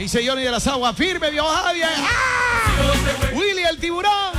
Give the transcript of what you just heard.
Dice Johnny de las Aguas. Firme, viejo Javier. ¡Ah! Willy el tiburón.